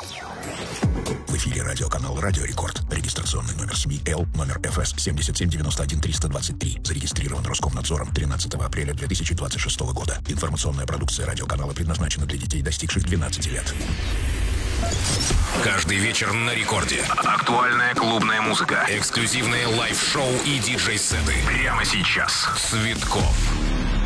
В эфире радиоканал «Радио Рекорд». Регистрационный номер СМИ Л, номер ФС 7791-323. Зарегистрирован Роскомнадзором 13 апреля 2026 года. Информационная продукция радиоканала предназначена для детей, достигших 12 лет. Каждый вечер на Рекорде. Актуальная клубная музыка. Эксклюзивные лайв-шоу и диджей-сеты. Прямо сейчас. Цветков.